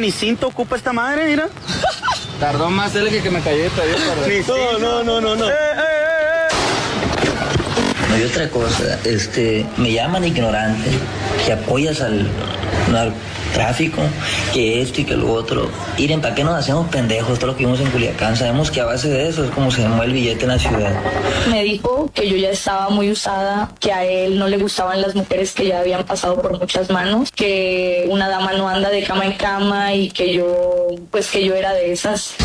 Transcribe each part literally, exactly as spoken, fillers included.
ni cinto ocupa esta madre, mira. Tardó más él que que me cayó de pedido. No, no, no, no, no. Eh, eh, eh, eh. No hay otra cosa, este, me llaman ignorante, que apoyas al narcotráfico, que esto y que lo otro. Miren, ¿para qué nos hacemos pendejos? Todo lo que vimos en Culiacán, sabemos que a base de eso es como se mueve el billete en la ciudad. Me dijo que yo ya estaba muy usada, que a él no le gustaban las mujeres que ya habían pasado por muchas manos, que una dama no anda de cama en cama y que yo, pues que yo era de esas.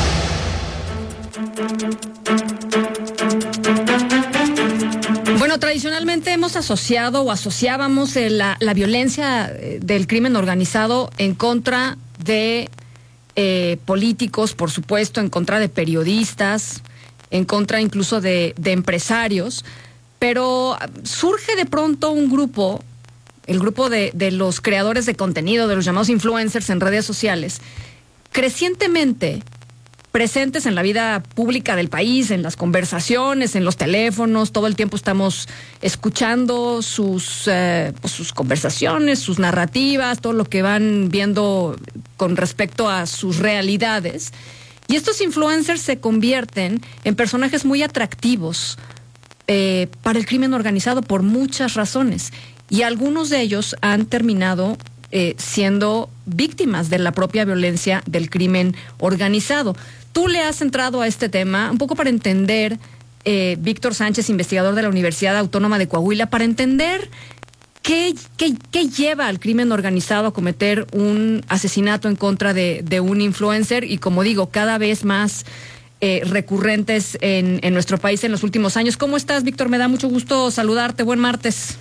Bueno, tradicionalmente hemos asociado o asociábamos eh, la, la violencia eh, del crimen organizado en contra de eh, políticos, por supuesto, en contra de periodistas, en contra incluso de, de empresarios, pero surge de pronto un grupo, el grupo de, de los creadores de contenido, de los llamados influencers en redes sociales, crecientemente presentes en la vida pública del país, en las conversaciones, en los teléfonos. Todo el tiempo estamos escuchando sus, eh, pues sus conversaciones, sus narrativas, todo lo que van viendo con respecto a sus realidades. Y estos influencers se convierten en personajes muy atractivos eh, para el crimen organizado por muchas razones. Y algunos de ellos han terminado eh, siendo víctimas de la propia violencia del crimen organizado. Tú le has entrado a este tema un poco para entender, eh, Víctor Sánchez, investigador de la Universidad Autónoma de Coahuila, para entender qué, qué, qué lleva al crimen organizado a cometer un asesinato en contra de, de un influencer y, como digo, cada vez más eh, recurrentes en, en nuestro país en los últimos años. ¿Cómo estás, Víctor? Me da mucho gusto saludarte. Buen martes.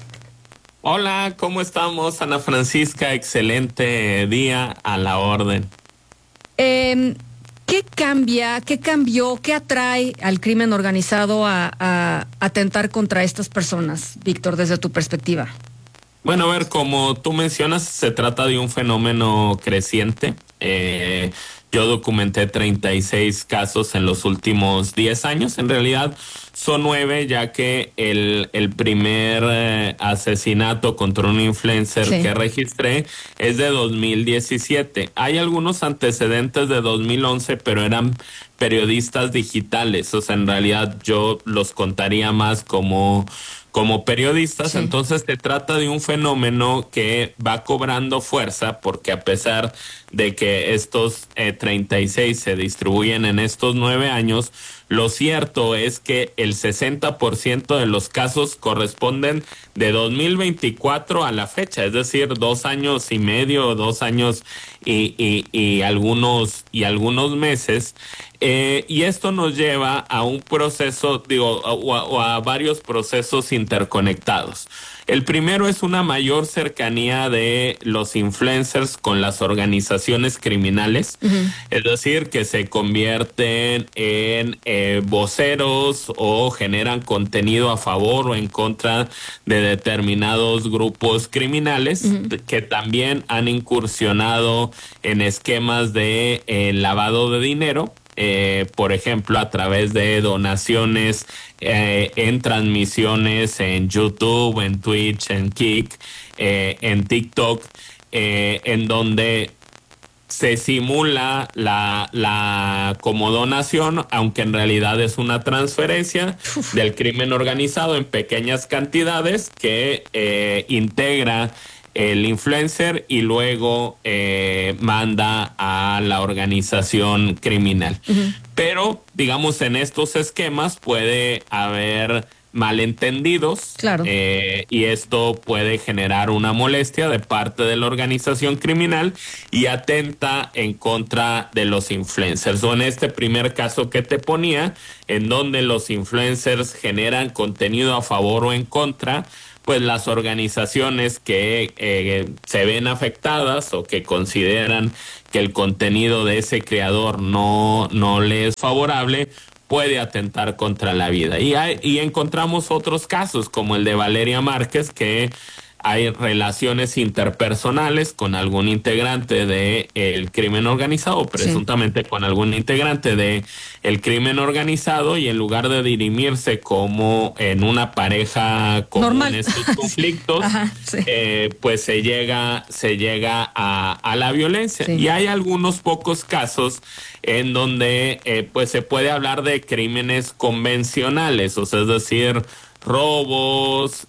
Hola, ¿cómo estamos, Ana Francisca? Excelente día, a la orden. Eh... ¿Qué cambia, qué cambió, qué atrae al crimen organizado a, a atentar contra estas personas, Víctor, desde tu perspectiva? Bueno, a ver, como tú mencionas, se trata de un fenómeno creciente. Eh, yo documenté treinta y seis casos en los últimos diez años. En realidad son nueve, ya que el, el primer eh, asesinato contra un influencer sí. que registré es de dos mil diecisiete. Hay algunos antecedentes de dos mil once, pero eran periodistas digitales. O sea, en realidad yo los contaría más como... como periodistas, sí. Entonces se trata de un fenómeno que va cobrando fuerza, porque a pesar de que estos eh, treinta y seis se distribuyen en estos nueve años, lo cierto es que el sesenta por ciento de los casos corresponden de dos mil veinticuatro a la fecha, es decir, dos años y medio, dos años y, y, y algunos y algunos meses. Eh, y esto nos lleva a un proceso, digo, o a, o a varios procesos interconectados. El primero es una mayor cercanía de los influencers con las organizaciones criminales, uh-huh. es decir, que se convierten en eh, voceros o generan contenido a favor o en contra de determinados grupos criminales, uh-huh. que también han incursionado en esquemas de eh, lavado de dinero. Eh, por ejemplo, a través de donaciones eh, en transmisiones en YouTube, en Twitch, en Kik, eh, en TikTok, eh, en donde se simula la, la como donación, aunque en realidad es una transferencia Uf. del crimen organizado en pequeñas cantidades que eh, integra el influencer y luego eh, manda a la organización criminal. Uh-huh. Pero, digamos, en estos esquemas puede haber malentendidos, claro. eh, y esto puede generar una molestia de parte de la organización criminal y atenta en contra de los influencers. O en este primer caso que te ponía, en donde los influencers generan contenido a favor o en contra, pues las organizaciones que eh, se ven afectadas o que consideran que el contenido de ese creador no, no le es favorable, puede atentar contra la vida. Y, hay, y encontramos otros casos, como el de Valeria Márquez, que hay relaciones interpersonales con algún integrante de el crimen organizado, presuntamente sí. con algún integrante de el crimen organizado, y en lugar de dirimirse como en una pareja común normal. Estos conflictos, Ajá, sí. eh, pues se llega, se llega a, a la violencia. Sí. Y hay algunos pocos casos en donde eh, pues se puede hablar de crímenes convencionales, o sea, es decir, robos,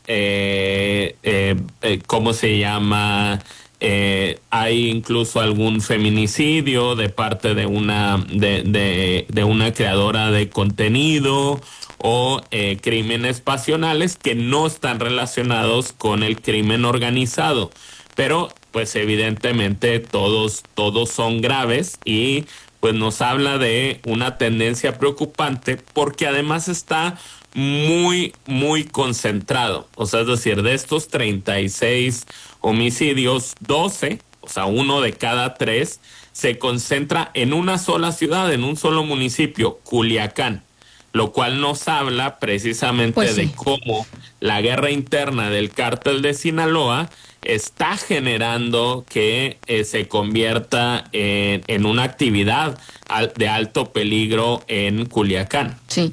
eh, eh, eh, ¿cómo se llama? Eh, hay incluso algún feminicidio de parte de una de, de, de una creadora de contenido, o eh, crímenes pasionales que no están relacionados con el crimen organizado, pero pues evidentemente todos todos son graves, y pues nos habla de una tendencia preocupante, porque además está muy, muy concentrado. O sea, es decir, de estos treinta y seis homicidios, doce, o sea, uno de cada tres, se concentra en una sola ciudad, en un solo municipio, Culiacán, lo cual nos habla precisamente pues sí. de cómo la guerra interna del cártel de Sinaloa está generando que eh, se convierta en, en una actividad al, de alto peligro en Culiacán. Sí.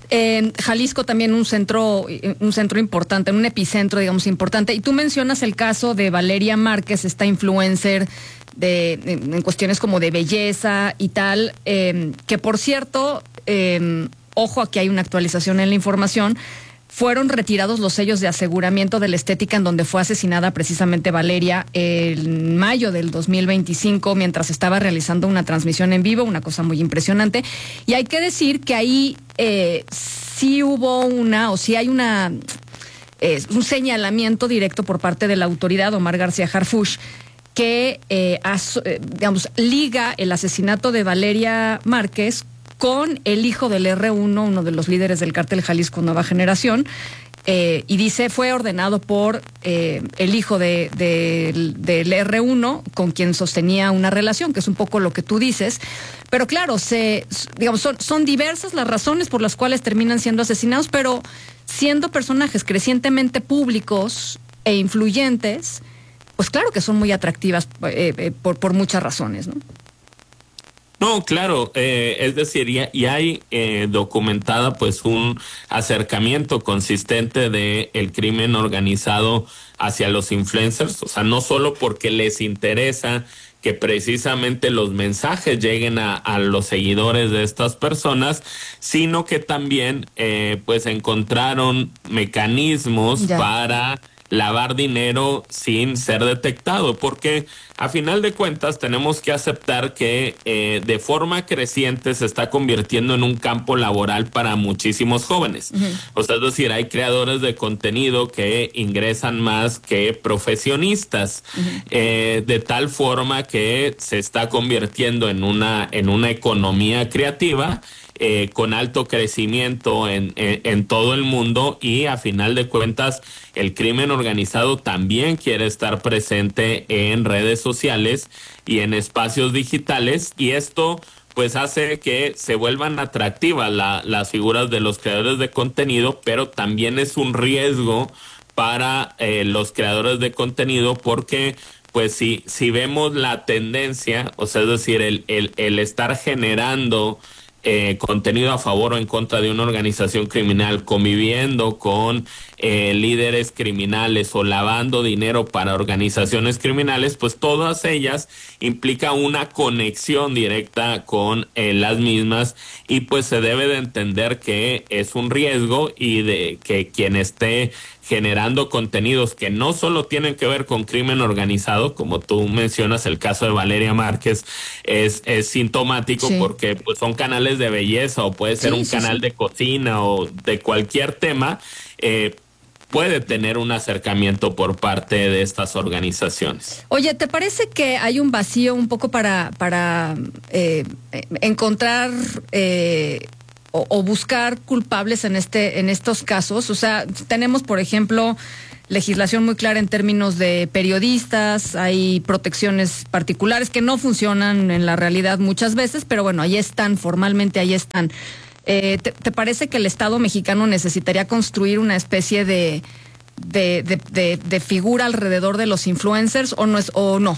En Jalisco también un centro, un centro importante, un epicentro, digamos, importante. Y tú mencionas el caso de Valeria Márquez, esta influencer de, en, en cuestiones como de belleza y tal, eh, que por cierto, eh, ojo, aquí hay una actualización en la información. Fueron retirados los sellos de aseguramiento de la estética en donde fue asesinada precisamente Valeria en mayo del dos mil veinticinco, mientras estaba realizando una transmisión en vivo, una cosa muy impresionante. Y hay que decir que ahí eh, sí hubo una, o sí hay una, eh, un señalamiento directo por parte de la autoridad, Omar García Harfuch, que eh, as, eh, digamos, liga el asesinato de Valeria Márquez con el hijo del erre uno, uno de los líderes del cártel Jalisco Nueva Generación, eh, y dice fue ordenado por eh, el hijo de, de, del erre uno con quien sostenía una relación, que es un poco lo que tú dices. Pero claro, se, digamos, son, son diversas las razones por las cuales terminan siendo asesinados, pero siendo personajes crecientemente públicos e influyentes, pues claro que son muy atractivas eh, eh, por, por muchas razones, ¿no? No, claro, eh, es decir, y, y hay eh, documentada pues un acercamiento consistente de el crimen organizado hacia los influencers, o sea, no solo porque les interesa que precisamente los mensajes lleguen a, a los seguidores de estas personas, sino que también eh, pues encontraron mecanismos ya. para lavar dinero sin ser detectado, porque a final de cuentas tenemos que aceptar que eh, de forma creciente se está convirtiendo en un campo laboral para muchísimos jóvenes. Uh-huh. O sea, es decir, hay creadores de contenido que ingresan más que profesionistas, uh-huh. eh, de tal forma que se está convirtiendo en una, en una economía creativa Eh, con alto crecimiento en, en, en todo el mundo, y a final de cuentas el crimen organizado también quiere estar presente en redes sociales y en espacios digitales, y esto pues hace que se vuelvan atractivas la, las figuras de los creadores de contenido, pero también es un riesgo para eh, los creadores de contenido, porque pues si, si vemos la tendencia, o sea, es decir, el, el, el estar generando Eh, contenido a favor o en contra de una organización criminal, conviviendo con eh, líderes criminales o lavando dinero para organizaciones criminales, pues todas ellas implican una conexión directa con eh, las mismas, y pues se debe de entender que es un riesgo, y de que quien esté generando contenidos que no solo tienen que ver con crimen organizado, como tú mencionas, el caso de Valeria Márquez es, es sintomático, sí. porque pues son canales de belleza, o puede ser sí, un sí, canal sí. de cocina o de cualquier tema, eh, puede tener un acercamiento por parte de estas organizaciones. Oye, ¿te parece que hay un vacío un poco para, para eh, encontrar eh, o, o buscar culpables en este, en estos casos? O sea, tenemos, por ejemplo, legislación muy clara en términos de periodistas, hay protecciones particulares que no funcionan en la realidad muchas veces, pero bueno, ahí están, formalmente ahí están. Eh, ¿te, ¿Te parece que el Estado mexicano necesitaría construir una especie de de, de, de, de figura alrededor de los influencers o no es o no?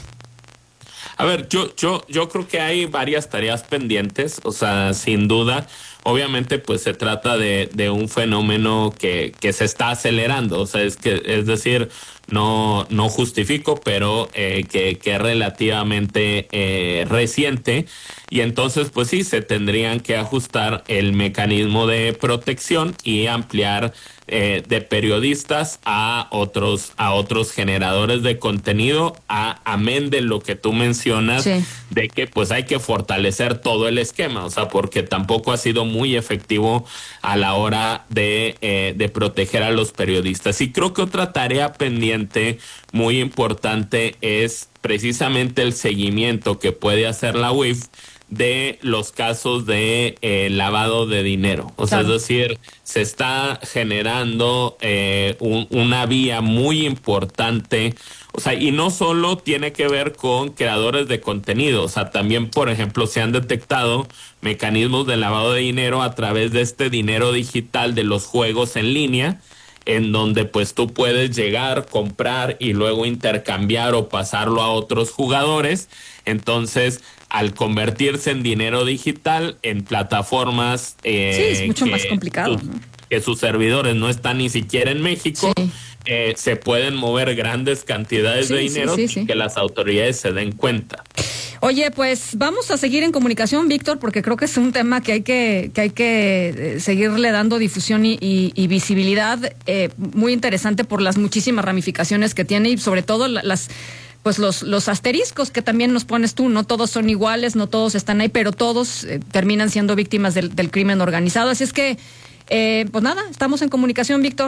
A ver, yo, yo, yo creo que hay varias tareas pendientes, o sea, sin duda. Obviamente, pues se trata de, de un fenómeno que, que se está acelerando, o sea, es que, es decir, no, no justifico, pero eh, que, que es relativamente eh, reciente, y entonces, pues sí, se tendrían que ajustar el mecanismo de protección y ampliar eh, de periodistas a otros, a otros generadores de contenido, a amén de lo que tú mencionas, sí, de que pues hay que fortalecer todo el esquema, o sea, porque tampoco ha sido muy efectivo a la hora de, eh, de proteger a los periodistas. Y creo que otra tarea pendiente muy importante es precisamente el seguimiento que puede hacer la U I F de los casos de eh, lavado de dinero. O sea, claro, es decir, se está generando eh, un, una vía muy importante. O sea, y no solo tiene que ver con creadores de contenido, o sea, también, por ejemplo, se han detectado mecanismos de lavado de dinero a través de este dinero digital de los juegos en línea, en donde pues tú puedes llegar, comprar y luego intercambiar o pasarlo a otros jugadores. Entonces, al convertirse en dinero digital en plataformas eh, sí, es mucho que, más complicado, sus, ¿no? que sus servidores no están ni siquiera en México, sí, eh, se pueden mover grandes cantidades sí, de dinero, sí, sí, sí, que las autoridades se den cuenta. Oye, pues vamos a seguir en comunicación, Víctor, porque creo que es un tema que hay que que hay que seguirle dando difusión y, y, y visibilidad, eh, muy interesante por las muchísimas ramificaciones que tiene y sobre todo las pues los los asteriscos que también nos pones tú. No todos son iguales, no todos están ahí, pero todos eh, terminan siendo víctimas del, del crimen organizado. Así es que, eh, pues nada, estamos en comunicación, Víctor.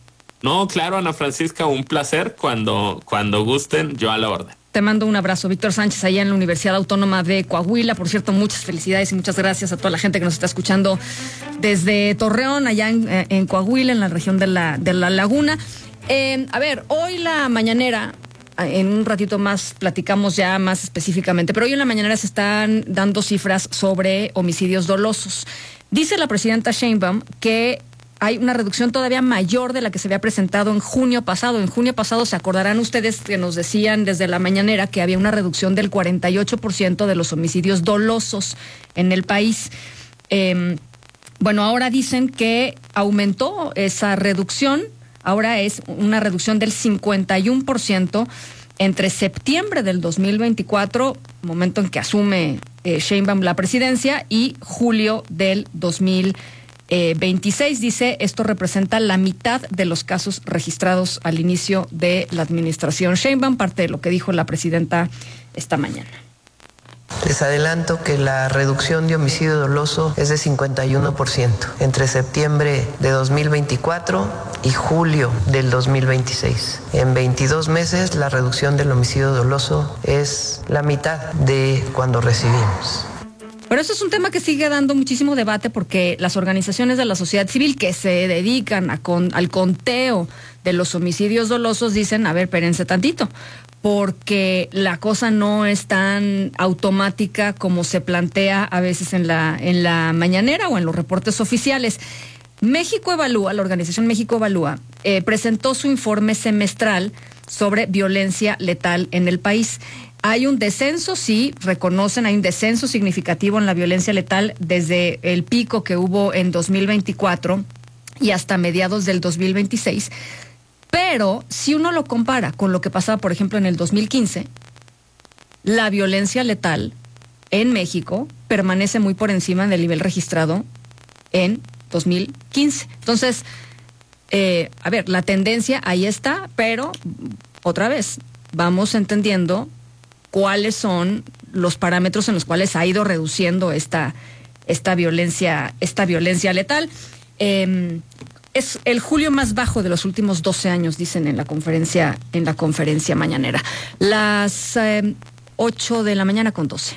No, claro, Ana Francisca, un placer. Cuando, cuando gusten, yo a la orden. Te mando un abrazo, Víctor Sánchez, allá en la Universidad Autónoma de Coahuila. Por cierto, muchas felicidades y muchas gracias a toda la gente que nos está escuchando desde Torreón, allá en, en Coahuila, en la región de la, de la Laguna. Eh, a ver, hoy la mañanera, en un ratito más platicamos ya más específicamente, pero hoy en la mañanera se están dando cifras sobre homicidios dolosos. Dice la presidenta Sheinbaum que hay una reducción todavía mayor de la que se había presentado en junio pasado. En junio pasado se acordarán ustedes que nos decían desde la mañanera que había una reducción del cuarenta y ocho por ciento de los homicidios dolosos en el país. Eh, bueno, ahora dicen que aumentó esa reducción. Ahora es una reducción del cincuenta y uno por ciento entre septiembre del dos mil veinticuatro, momento en que asume eh, Sheinbaum la presidencia, y julio del dos mil veintiséis. Dice, esto representa la mitad de los casos registrados al inicio de la administración Sheinbaum, parte de lo que dijo la presidenta esta mañana. Les adelanto que la reducción de homicidio doloso es de cincuenta y uno por ciento entre septiembre de dos mil veinticuatro y julio del dos mil veintiséis. En veintidós meses la reducción del homicidio doloso es la mitad de cuando recibimos. Pero eso es un tema que sigue dando muchísimo debate porque las organizaciones de la sociedad civil que se dedican a con, al conteo de los homicidios dolosos dicen, a ver, espérense tantito, porque la cosa no es tan automática como se plantea a veces en la, en la mañanera o en los reportes oficiales. México Evalúa, la organización México Evalúa, eh, presentó su informe semestral sobre violencia letal en el país. Hay un descenso, sí, reconocen, hay un descenso significativo en la violencia letal desde el pico que hubo en dos mil veinticuatro y hasta mediados del dos mil veintiséis. Pero si uno lo compara con lo que pasaba, por ejemplo, en el dos mil quince, la violencia letal en México permanece muy por encima del nivel registrado en dos mil quince. Entonces, eh, a ver, la tendencia ahí está, pero otra vez, vamos entendiendo cuáles son los parámetros en los cuales ha ido reduciendo esta, esta violencia, esta violencia letal. Eh, es el julio más bajo de los últimos doce años, dicen en la conferencia, en la conferencia mañanera. Las eh, ocho de la mañana con doce.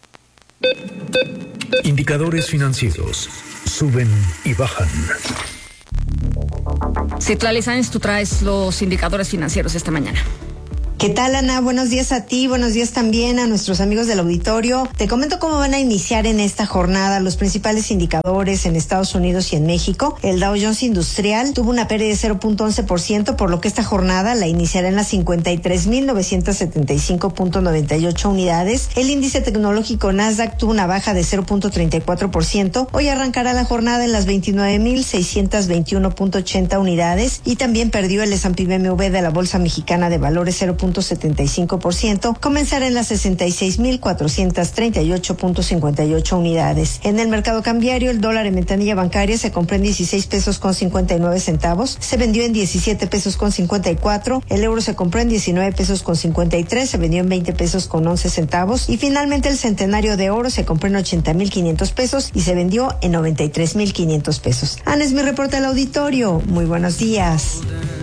Indicadores financieros suben y bajan. Citlali Sáenz, tú traes los indicadores financieros esta mañana. ¿Qué tal, Ana? Buenos días a ti, buenos días también a nuestros amigos del auditorio. Te comento cómo van a iniciar en esta jornada los principales indicadores en Estados Unidos y en México. El Dow Jones Industrial tuvo una pérdida de cero punto once por ciento, por lo que esta jornada la iniciará en las cincuenta y tres mil novecientos setenta y cinco punto noventa y ocho unidades. El índice tecnológico Nasdaq tuvo una baja de cero punto treinta y cuatro por ciento. Hoy arrancará la jornada en las veintinueve mil seiscientos veintiuno punto ochenta unidades y también perdió el S and P B M W de la Bolsa Mexicana de Valores cero punto setenta y cinco por ciento, comenzará en las sesenta y seis mil cuatrocientos treinta y ocho punto cincuenta y ocho unidades. En el mercado cambiario, el dólar en ventanilla bancaria se compró en dieciséis pesos con cincuenta y nueve centavos, se vendió en diecisiete pesos con cincuenta y cuatro, el euro se compró en diecinueve pesos con cincuenta y tres, se vendió en veinte pesos con once centavos y finalmente el centenario de oro se compró en ochenta mil quinientos pesos y se vendió en noventa y tres mil quinientos pesos. Ana, es mi reporte al auditorio. Muy buenos días.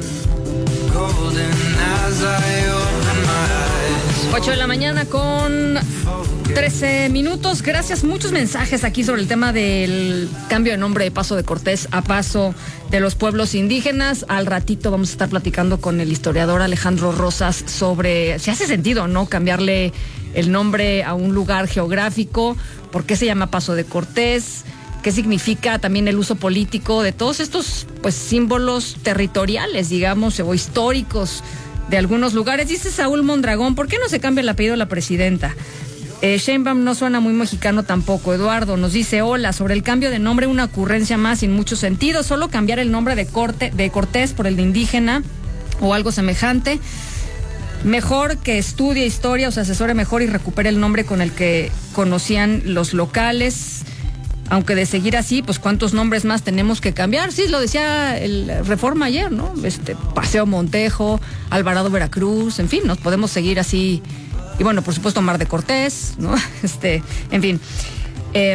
ocho de la mañana con trece minutos. Gracias. Muchos mensajes aquí sobre el tema del cambio de nombre de Paso de Cortés a Paso de los Pueblos Indígenas. Al ratito vamos a estar platicando con el historiador Alejandro Rosas sobre si hace sentido o no cambiarle el nombre a un lugar geográfico, por qué se llama Paso de Cortés, qué significa también el uso político de todos estos pues símbolos territoriales, digamos, o históricos de algunos lugares. Dice Saúl Mondragón, ¿por qué no se cambia el apellido de la presidenta? Eh, Sheinbaum no suena muy mexicano tampoco. Eduardo nos dice, hola, sobre el cambio de nombre, una ocurrencia más sin mucho sentido, solo cambiar el nombre de, corte, de Cortés por el de indígena o algo semejante. Mejor que estudie historia o se asesore mejor y recupere el nombre con el que conocían los locales. Aunque de seguir así, pues cuántos nombres más tenemos que cambiar. Sí, lo decía el Reforma ayer, ¿no? Este Paseo Montejo, Alvarado Veracruz, en fin, nos podemos seguir así. Y bueno, por supuesto, Mar de Cortés, ¿no? Este, en fin. Eh,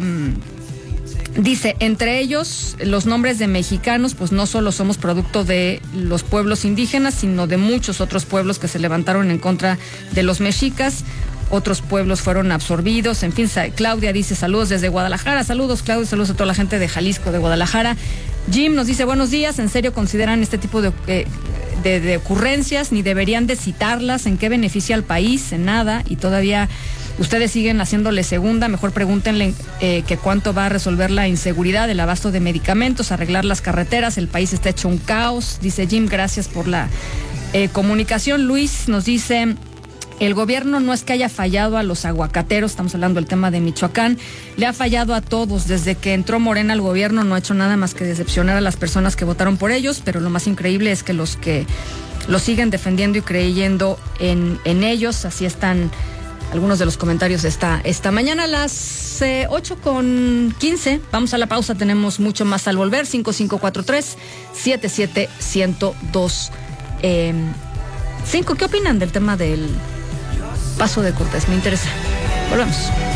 dice, entre ellos, los nombres de mexicanos, pues no solo somos producto de los pueblos indígenas, sino de muchos otros pueblos que se levantaron en contra de los mexicas. Otros pueblos fueron absorbidos, en fin. Claudia dice saludos desde Guadalajara, saludos Claudia, saludos a toda la gente de Jalisco, de Guadalajara. Jim nos dice buenos días, ¿en serio consideran este tipo de, eh, de, de ocurrencias? Ni deberían de citarlas, ¿en qué beneficia al país? En nada, y todavía ustedes siguen haciéndole segunda, mejor pregúntenle eh, que cuánto va a resolver la inseguridad, el abasto de medicamentos, arreglar las carreteras, el país está hecho un caos, dice Jim, gracias por la eh, comunicación. Luis nos dice, el gobierno no es que haya fallado a los aguacateros, estamos hablando del tema de Michoacán, le ha fallado a todos. Desde que entró Morena al gobierno no ha hecho nada más que decepcionar a las personas que votaron por ellos, pero lo más increíble es que los que los siguen defendiendo y creyendo en, en ellos, así están algunos de los comentarios esta, esta mañana a las eh, ocho con quince. Vamos a la pausa, tenemos mucho más al volver. Cinco cinco cuatro tres siete siete uno cero dos eh, cinco. ¿Qué opinan del tema del Paso de Cortés? Me interesa. Volvemos.